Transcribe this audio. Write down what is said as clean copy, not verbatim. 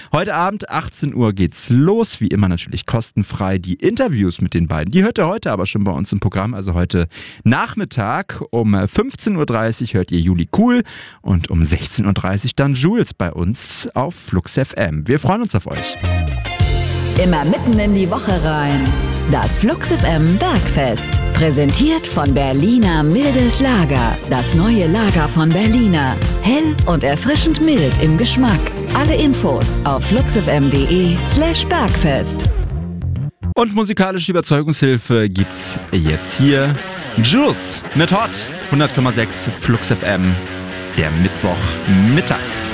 Heute Abend 18 Uhr geht's los, wie immer natürlich kostenfrei. Die Interviews mit den beiden, die hört ihr heute aber schon bei uns im Programm. Also heute Nachmittag um 15.30 Uhr hört ihr Juli Kuhl und um 16.30 Uhr dann Jules bei uns auf Flux FM. Wir freuen uns auf euch. Immer mitten in die Woche rein. Das Flux FM Bergfest. Präsentiert von Berliner Mildes Lager. Das neue Lager von Berliner. Hell und erfrischend mild im Geschmack. Alle Infos auf fluxfm.de/Bergfest. Und musikalische Überzeugungshilfe gibt's jetzt hier. Jules mit Hot 100,6 Flux FM. Der Mittwochmittag.